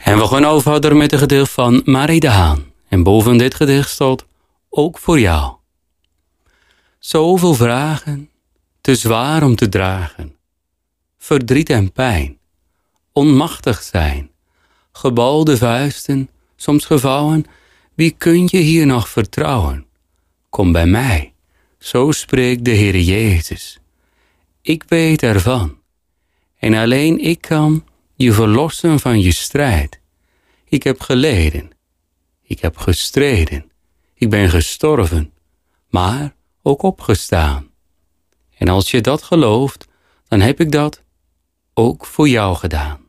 En we gaan over verder met het gedicht van Marie de Haan. En boven dit gedicht stond ook voor jou. Zoveel vragen, te zwaar om te dragen. Verdriet en pijn, onmachtig zijn. Gebalde vuisten, soms gevouwen. Wie kun je hier nog vertrouwen? Kom bij mij, zo spreekt de Heer Jezus. Ik weet ervan. En alleen ik kan je verlossen van je strijd. Ik heb geleden. Ik heb gestreden. Ik ben gestorven. Maar ook opgestaan. En als je dat gelooft, dan heb ik dat ook voor jou gedaan.